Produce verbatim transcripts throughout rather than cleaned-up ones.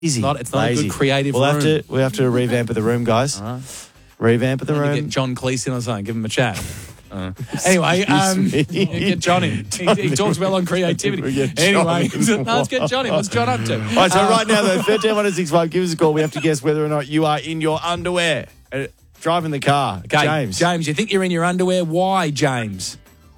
It's Lazy. not, it's not Lazy. a good creative we'll room. Have to, we'll have to revamp the room, guys. All right. Revamp the Maybe room. Get John Cleese in or something. Give him a chat. Uh, anyway, um, me. get John in. He, he talks well on creativity. We get John Anyway, in. no, let's get John in. What's John up to? All right, so right now, though, thirteen one oh six five, give us a call. We have to guess whether or not you are in your underwear. Uh, driving the car. Okay, James. James, you think you're in your underwear? Why, James?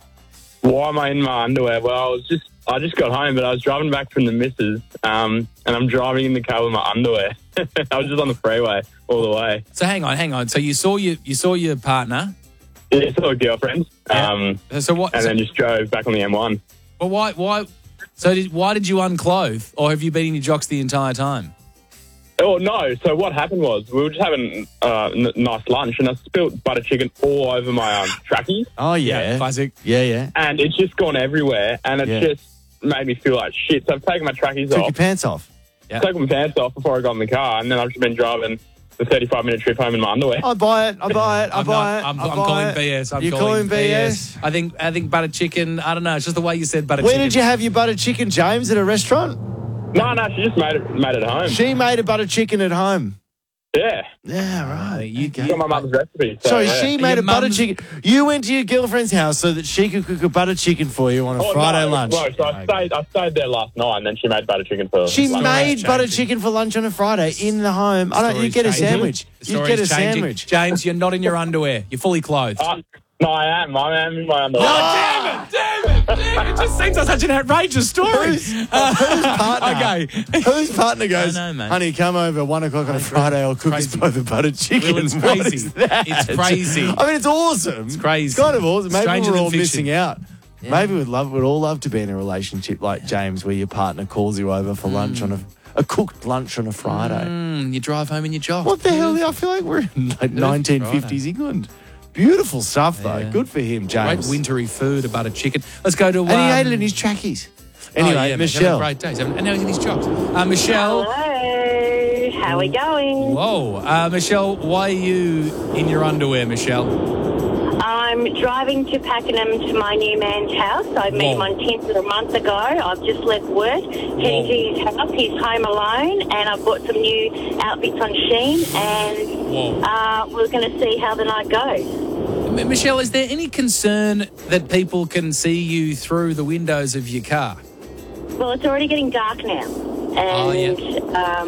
Why am I in my underwear? Well, I was just I just got home, but I was driving back from the missus, um, and I'm driving in the car with my underwear. I was just on the freeway all the way. So hang on, hang on. So you saw your you saw your partner. Yeah, saw a girlfriend, um, So what? and so, then just drove back on the M one. well, why? Why? So did, why did you unclothe, or have you been in your jocks the entire time? Oh, no. So what happened was we were just having uh, n- nice lunch, and I spilt butter chicken all over my um, trackies, Oh, yeah. Classic. Yeah, yeah. and it's just gone everywhere, and it Yeah. just made me feel like shit. So I've taken my trackies Took off, your pants off. Yeah. took my pants off before I got in the car, and then I've just been driving the thirty-five minute trip home in my underwear. I buy it. I buy it. I I'm, buy not, it. I'm, I I'm buy calling it. B S. I'm You're calling calling B S? I think I think butter chicken. I don't know. It's just the way you said butter Where chicken. did you have your butter chicken, James, at a restaurant? No, no, she just made it made it home. She made a butter chicken at home. yeah, Yeah, right. You- Okay. got my mum's recipe. So, So yeah. she made Your a butter mum's- chicken. You went to your girlfriend's house so that she could cook a butter chicken for you on a Oh, Friday no, lunch. No, so I stayed, I stayed there last night, and then she made butter chicken for She lunch. made Story's butter changing. chicken for lunch on a Friday in the home. I don't. You Story's get a changing. sandwich. The You story's get a changing. sandwich. James, you're not in your underwear. You're fully clothed. Uh, no, I am. I am in my underwear. Damn it! Damn it! Damn it! It just seems like such an outrageous story. Who's, whose partner? Okay. Whose partner goes, I know, mate. honey, come over one o'clock on a Friday. I'll cook us Crazy. both a butter chicken. Well, it's What crazy. is that? It's crazy. I mean, it's awesome. It's crazy. It's kind of awesome. Maybe Stranger we're than all fiction. missing out. Maybe we'd love, we'd all love to be in a relationship like James, where your partner calls you over for lunch on a, a cooked lunch on a Friday. Mm, you drive home in your jock. What the hell? I feel like we're in like nineteen fifties England. Beautiful stuff, though. Yeah. Good for him, Great James. wintry food, a butter chicken. Let's go to. And he um, ate it in his trackies. Anyway, oh, yeah, mate, Michelle. having a great day. He's having- And now he's in his jocks. Uh, Michelle. Hello, how are we going? Whoa. Uh, Michelle, why are you in your underwear, Michelle? I'm driving to Pakenham to my new man's house. I met him Whoa. on tenth of a month ago. I've just left work, heading to his house. He's home alone, and I've bought some new outfits on Shein, and Whoa. uh, we're going to see how the night goes. M- Michelle, is there any concern that people can see you through the windows of your car? Well, it's already getting dark now, Oh, and um,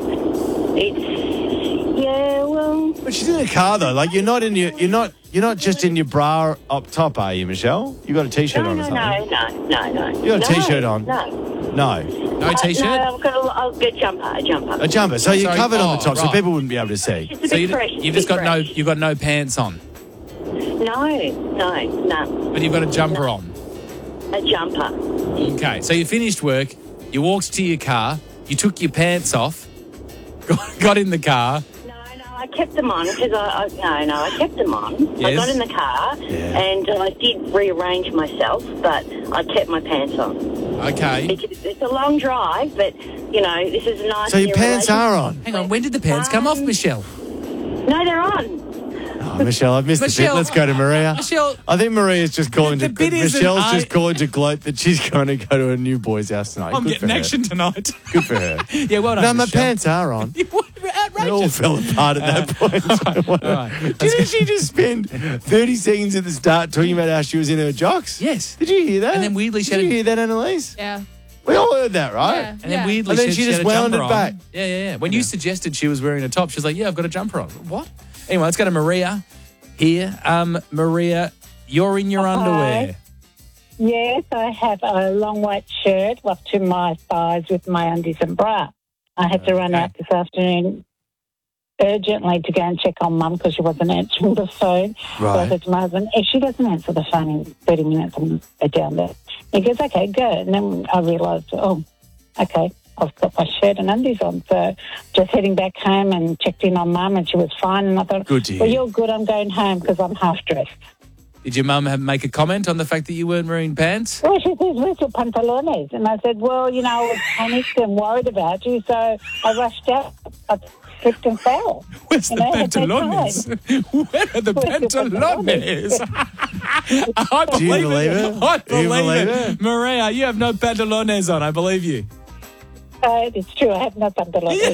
it's yeah. Well, But she's in a car though. Like you're not in your, you're not, you're not just in your bra up top, are you, Michelle? You got a t-shirt no, on or no, something? no, no, no, no. You got a no, t-shirt on? No. No, No Uh, t-shirt? No, I've got a, I'll get a jumper, a jumper. a jumper. So you're Sorry. covered on Oh, the top, so right. people wouldn't be able to see. It's a So bit you, fresh. it's you've a just bit got no, fresh. you've got no pants on, No, no, no. but you've got a jumper on. A jumper. Okay, so you finished work, you walked to your car, you took your pants off, got, got in the car. No, no, I kept them on because I, I, no, no, I kept them on. I Yes. got in the car Yeah. and I did rearrange myself, but I kept my pants on. Okay. It's, it's a long drive, but, you know, this is a nice... So your new pants relationship. are on. Hang on, when did the pants come off, Um, Michelle? No, they're on. Oh, Michelle, I've missed the Michelle- bit. Let's go to Maria. Michelle, I think Maria's just calling The to. bit isn't Michelle's I- just calling to gloat that she's going to go to a new boy's house tonight. I'm Good getting for her. action tonight. Good for her. Yeah, well done, No, my Michelle. pants are on. You were They all outrageous. fell apart at that point. all right. Didn't she just spend thirty seconds at the start talking about how she was in her jocks? Yes. Did you hear that? And then weirdly she Did had you a- hear that, Annalise? Yeah. We all heard that, right? Yeah. And then weirdly And then she, she had- just had a wound jumper it back. on. Yeah, yeah, yeah. When you suggested she was wearing a top, she was like, yeah, I've got a jumper on. What? Anyway, let's go to Maria here. Um, Maria, you're in your Hi. underwear. Yes, I have a long white shirt up to my thighs with my undies and bra. I had to run Okay. out this afternoon urgently to go and check on Mum because she wasn't answering the phone. So I Right. said to my husband, if she doesn't answer the phone in thirty minutes, I'm go down there. He goes, okay, go. And then I realised, oh, okay, I've got my shirt and undies on. So just heading back home and checked in on Mum and she was fine. And I thought, Good to well, hear. you're good. I'm going home because I'm half dressed. Did your mum have, make a comment on the fact that you weren't wearing pants? Well, she says, where's your pantalones? And I said, well, you know, I was panicked and worried about you, so I rushed out. I slipped and fell. Where's You the know, I had no pantalones? Where are the Where's the pantalones? I Do you believe believe it. it? I Do you believe believe it. it? Maria, you have no pantalones on. I believe you. Uh, it's true. I have not done that.